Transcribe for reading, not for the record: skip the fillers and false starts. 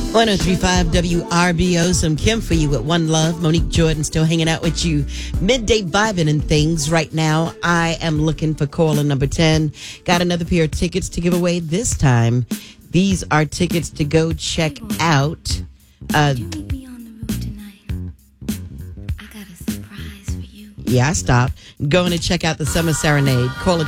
1035 WRBO. Some Kim for you at One Love. Monique Jordan still hanging out with you. Midday vibing and things. Right now, I am looking for caller number 10. Got another pair of tickets to give away this time. These are tickets to go check out. Yeah, I stopped. Going to check out the Summer Serenade. Caller